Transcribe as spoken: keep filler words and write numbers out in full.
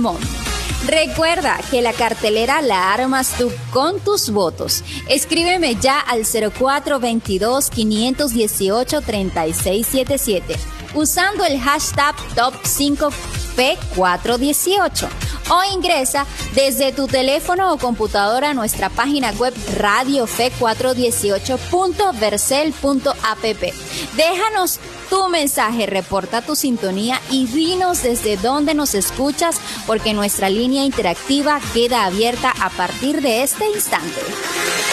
pulmón. Recuerda que la cartelera la armas tú con tus votos. Escríbeme ya al cero cuatro veintidós, quinientos dieciocho, treinta y seis setenta y siete usando el hashtag top cinco P cuatrocientos dieciocho o ingresa desde tu teléfono o computadora a nuestra página web radio fe cuatrocientos dieciocho punto vercel punto app. Déjanos tu mensaje, reporta tu sintonía y dinos desde dónde nos escuchas, porque nuestra línea interactiva queda abierta a partir de este instante.